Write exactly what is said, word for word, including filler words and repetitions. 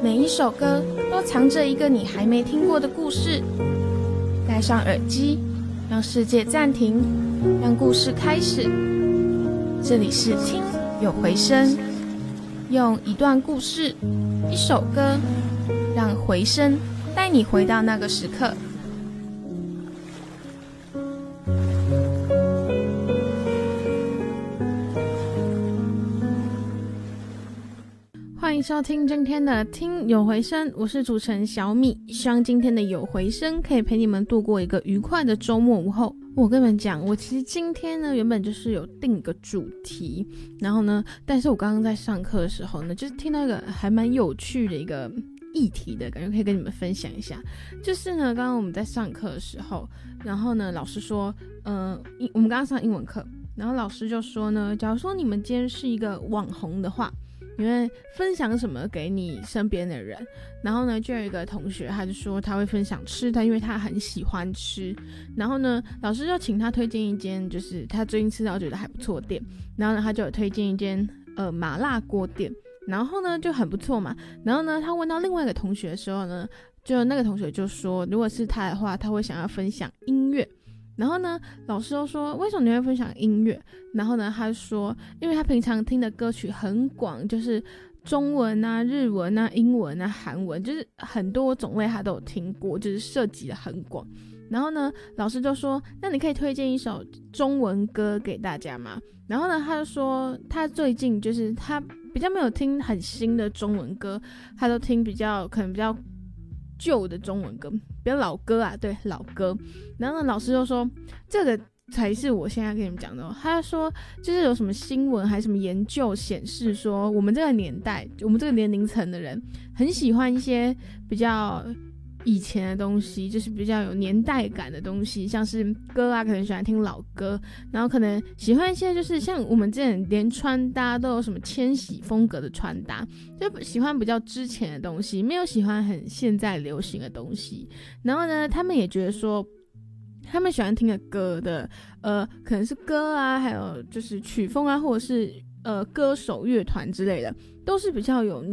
每一首歌都藏着一个你还没听过的故事。戴上耳机，让世界暂停，让故事开始。这里是听有回声，用一段故事，一首歌，让回声带你回到那个时刻。欢迎收听今天的听有回声，我是主持人小米，希望今天的有回声可以陪你们度过一个愉快的周末午后。我跟你们讲，我其实今天呢原本就是有定个主题，然后呢但是我刚刚在上课的时候呢就是听到一个还蛮有趣的一个议题的感觉，可以跟你们分享一下。就是呢刚刚我们在上课的时候，然后呢老师说呃，我们刚刚上英文课，然后老师就说呢，假如说你们今天是一个网红的话，你会分享什么给你身边的人？然后呢就有一个同学他就说他会分享吃的，因为他很喜欢吃。然后呢老师就请他推荐一间就是他最近吃到觉得还不错的店，然后呢他就有推荐一间呃麻辣锅店，然后呢就很不错嘛。然后呢他问到另外一个同学的时候呢，就那个同学就说如果是他的话他会想要分享音乐。然后呢老师就说为什么你会分享音乐？然后呢他说因为他平常听的歌曲很广，就是中文啊、日文啊、英文啊、韩文，就是很多种类他都有听过，就是涉及的很广。然后呢老师就说那你可以推荐一首中文歌给大家吗？然后呢他就说他最近就是他比较没有听很新的中文歌，他都听比较可能比较旧的中文歌，比较老歌啊，对，老歌。然后呢老师就说这个才是我现在跟你们讲的。他说就是有什么新闻还是什么研究显示说我们这个年代我们这个年龄层的人很喜欢一些比较以前的东西，就是比较有年代感的东西，像是歌啊可能喜欢听老歌，然后可能喜欢一些就是像我们之前连穿搭都有什么千禧风格的穿搭，就喜欢比较之前的东西，没有喜欢很现在流行的东西。然后呢他们也觉得说他们喜欢听的歌的呃可能是歌啊，还有就是曲风啊，或者是呃歌手乐团之类的，都是比较有